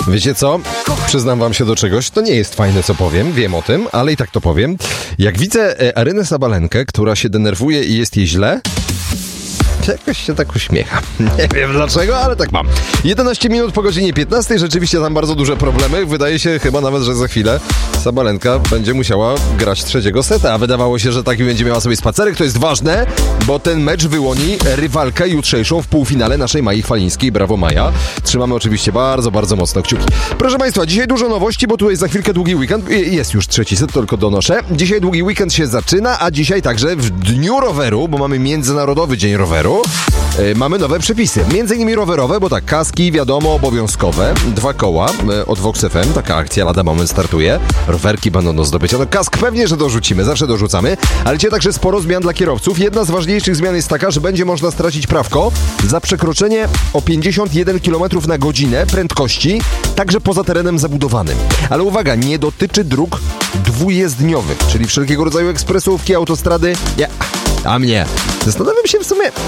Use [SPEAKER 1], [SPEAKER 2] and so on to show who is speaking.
[SPEAKER 1] Wiecie co? Przyznam wam się do czegoś. To nie jest fajne, co powiem. Wiem o tym, ale i tak to powiem. Jak widzę Arynę Sabalenkę, która się denerwuje i jest jej źle, jakoś się tak uśmiecha. Nie wiem dlaczego, ale tak mam. 11 minut po godzinie 15. Rzeczywiście tam bardzo duże problemy. Wydaje się chyba nawet, że za chwilę Sabalenka będzie musiała grać trzeciego seta, a wydawało się, że taki będzie miała sobie spacerek. To jest ważne, bo ten mecz wyłoni rywalkę jutrzejszą w półfinale naszej Mai Chwalińskiej. Brawo, Maja. Trzymamy oczywiście bardzo, bardzo mocno kciuki. Proszę Państwa, dzisiaj dużo nowości, bo tutaj za chwilkę długi weekend. Jest już trzeci set, tylko donoszę. Dzisiaj długi weekend się zaczyna, a dzisiaj także w Dniu Roweru, bo mamy Międzynarodowy Dzień Roweru. Mamy nowe przepisy, między innymi rowerowe, bo tak, kaski wiadomo obowiązkowe, 2 koła od Vox FM, taka akcja lada moment startuje, rowerki będą do zdobycia, no kask pewnie, że dorzucimy, zawsze dorzucamy, ale dzisiaj także sporo zmian dla kierowców. Jedna z ważniejszych zmian jest taka, że będzie można stracić prawko za przekroczenie o 51 km na godzinę prędkości, także poza terenem zabudowanym. Ale uwaga, nie dotyczy dróg dwujezdniowych, czyli wszelkiego rodzaju ekspresówki, autostrady, nie. A mnie. Zastanawiam się w sumie,